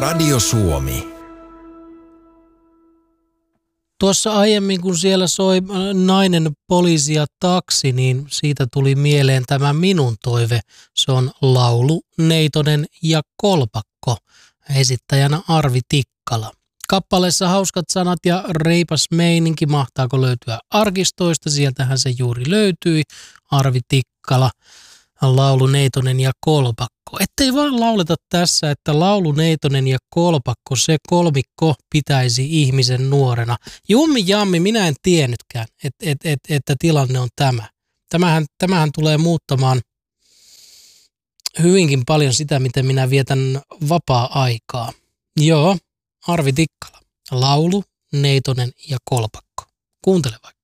Radio Suomi. Tuossa aiemmin, kun siellä soi Nainen, poliisi ja taksi, niin siitä tuli mieleen tämä minun toive. Se on laulu Neitonen ja Kolpakko, esittäjänä Arvi Tikkala. Kappaleessa hauskat sanat ja reipas meininki, mahtaako löytyä arkistoista, sieltähän se juuri löytyi, Arvi Tikkala, laulu Neitonen ja Kolpakko. Ettei vaan lauleta tässä, että laulu Neitonen ja Kolpakko, se kolmikko pitäisi ihmisen nuorena. Jummi jammi, minä en tiennytkään, että tilanne on tämä. Tämähän tulee muuttamaan hyvinkin paljon sitä, miten minä vietän vapaa-aikaa. Joo, Arvi Tikkala, laulu Neitonen ja Kolpakko. Kuuntele vaikka.